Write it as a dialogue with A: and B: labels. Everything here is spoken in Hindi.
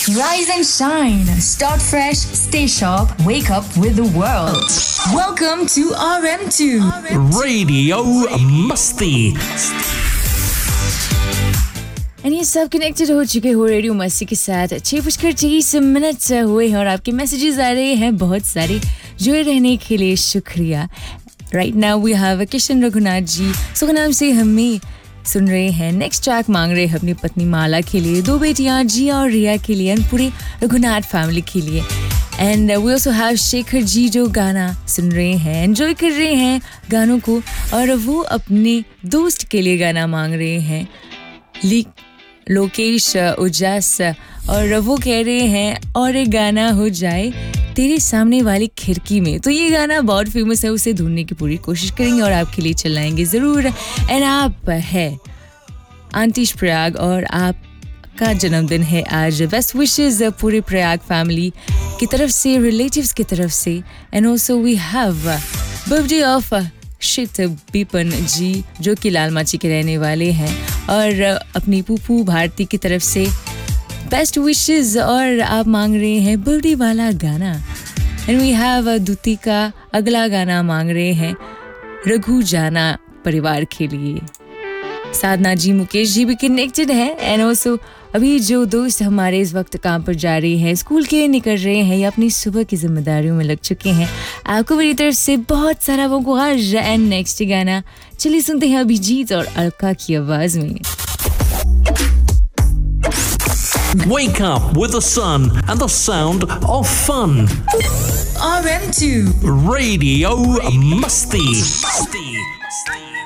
A: Rise and shine. Start fresh. Stay sharp. Wake up with the world. Welcome to RM2.
B: Radio Masti.
C: And ये सब कनेक्टेड हो चुके हो रेडियो मस्ती के साथ 6:23 हुए हैं और आपके मैसेजेस आ रहे हैं बहुत सारे. जुड़े रहने के लिए शुक्रिया. Right now we have Kishan Raghunath ji सुखनाम से हमें सुन रहे हैं. नेक्स्ट ट्रैक मांग रहे हैं अपनी पत्नी माला के लिए, 2 बेटियां जिया और रिया के लिए एंड पूरे रघुनाथ फैमिली के लिए. And we also have Shekhar ji जो गाना सुन रहे हैं, एंजॉय कर रहे हैं गानों को और वो अपने दोस्त के लिए गाना मांग रहे हैं लोकेश उजास. और वो कह रहे हैं और एक गाना हो जाए तेरे सामने वाली खिड़की में. तो ये गाना बहुत फेमस है, उसे ढूंढने की पूरी कोशिश करेंगे और आपके लिए चलाएंगे ज़रूर. एंड आप है आंटीश प्रयाग और आपका जन्मदिन है आज. बेस्ट विशेस पूरे प्रयाग फैमिली की तरफ से, रिलेटिव्स की तरफ से. And also we have birthday of शित बीपन जी जो कि लाल माची के रहने वाले हैं और अपनी पुप्पू भारती की तरफ से बेस्ट विशेस. और आप मांग रहे हैं बर्थडे वाला गाना. एंड वी हैव दूती का अगला गाना मांग रहे हैं रघु जाना परिवार के लिए. साधना जी मुकेश जी भी कनेक्टेड हैं. एंड ऑल्सो अभी जो दोस्त हमारे इस वक्त काम पर जा रहे हैं, स्कूल के लिए निकल रहे हैं या अपनी सुबह की जिम्मेदारियों में लग चुके हैं, आपको मेरी तरफ से बहुत सारा वक़्त. एंड नेक्स्ट गाना चलिए सुनते हैं अभिजीत और अलका की आवाज में.
B: Wake up with the sun and the sound of fun.
A: RM2.
B: Radio Masti.